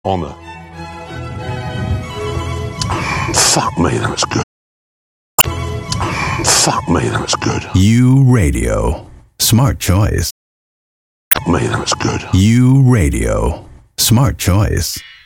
Honor. Fuck me, that's good. Fuck me, that's good. U Radio. Smart choice. Fuck me, that's good. U Radio. Smart choice.